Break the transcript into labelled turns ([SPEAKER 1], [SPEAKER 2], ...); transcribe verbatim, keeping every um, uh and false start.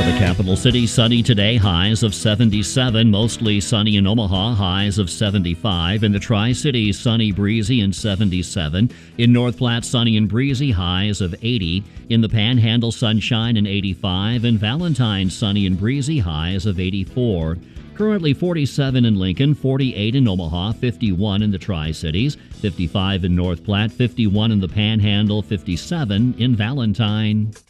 [SPEAKER 1] The capital city sunny today, highs of seventy-seven. Mostly sunny in Omaha, highs of seventy-five. In the Tri-Cities, sunny, breezy, and seventy-seven. In North Platte, sunny and breezy, highs of eighty. In the Panhandle, sunshine and eighty-five. In Valentine, sunny and breezy, highs of eighty-four. Currently forty-seven in Lincoln, forty-eight in Omaha, fifty-one in the Tri-Cities, fifty-five in North Platte, fifty-one in the Panhandle, fifty-seven in Valentine.